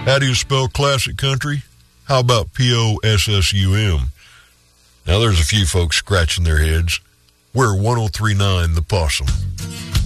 How do you spell classic country? How about Possum? Now there's a few folks scratching their heads. We're 103.9 The Possum.